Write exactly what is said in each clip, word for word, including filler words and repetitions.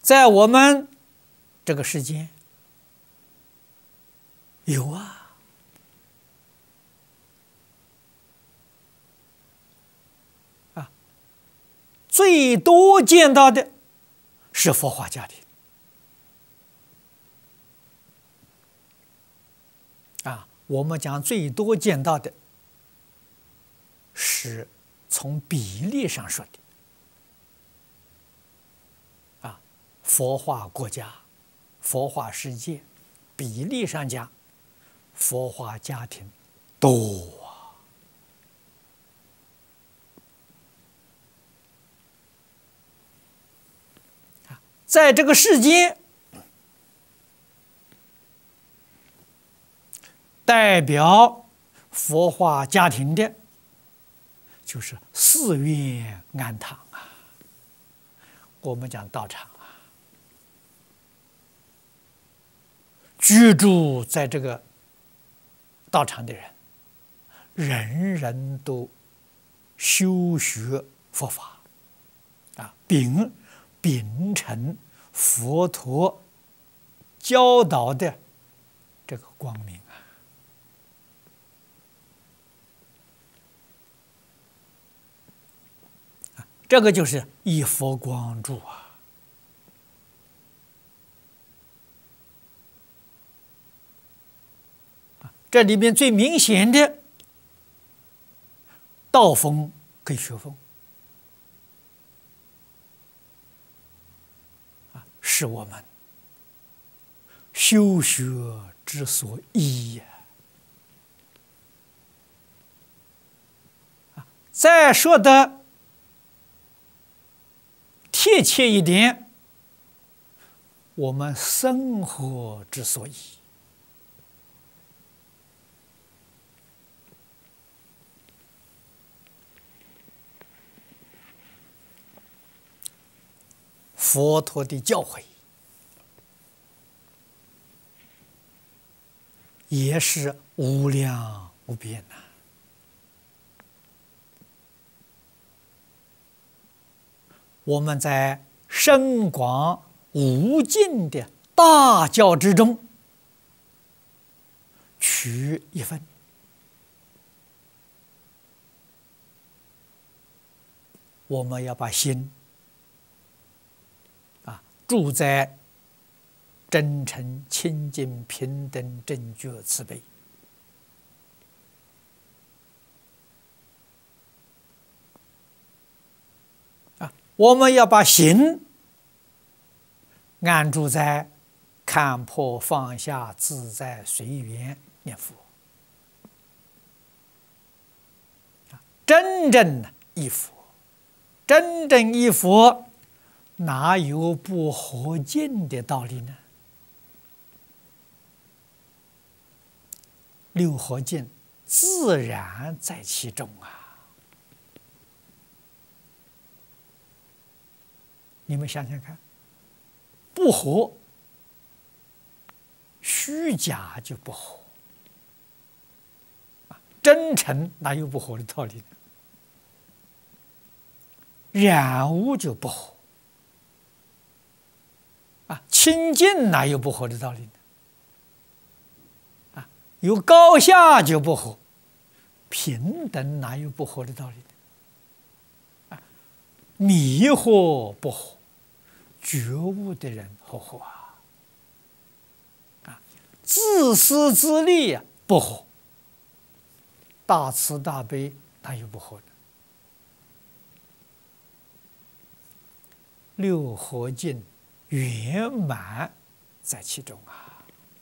在我们这个世间有啊，啊，最多见到的是佛化家庭啊。我们讲最多见到的是从比例上说的。佛化国家、佛化世界，比例上讲，佛化家庭多啊！在这个世间，代表佛化家庭的，就是寺院庵堂啊。我们讲道场。居住在这个道场的人，人人都修学佛法，啊，秉秉承佛陀教导的这个光明啊，啊，这个就是以佛光住啊。这里面最明显的道风跟学风啊，是我们修学之所依呀。啊，再说的贴切一点，我们生活之所依。佛陀的教诲也是无量无边呐、啊。我们在深广无尽的大教之中取一分，我们要把心住在真诚、清净、平等、正觉、慈悲啊！我们要把心安住在看破放下、自在随缘念佛啊！真正依佛，真正依佛。哪有不和敬的道理呢？六和敬自然在其中啊！你们想想看，不和，虚假就不和，真诚哪有不和的道理呢？染污就不和。啊，清净哪有不和的道理呢？啊，有高下就不和，平等哪有不和的道理呢？啊，迷惑不和，觉悟的人和和啊！啊，自私自利呀、啊、不和，大慈大悲哪有不和的？六和敬。圆满在其中啊！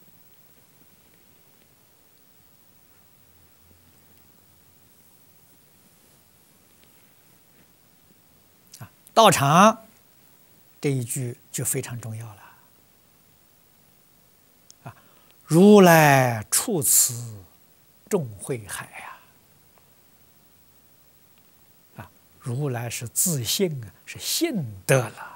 啊，道场这一句就非常重要了啊！如来处此众慧海呀！啊，如来是自信啊，是信得了。